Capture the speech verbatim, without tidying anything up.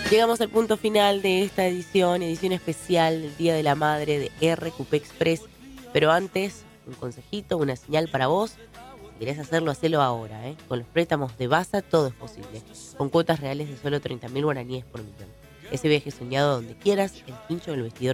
Llegamos al punto final de esta edición, edición especial del Día de la Madre de R Q P Express. Pero antes, un consejito, una señal para vos. Si querés hacerlo, hacelo ahora, ¿eh? Con los préstamos de Basa todo es posible. Con cuotas reales de solo treinta mil guaraníes por millón. Ese viaje soñado donde quieras, el pincho del vestidor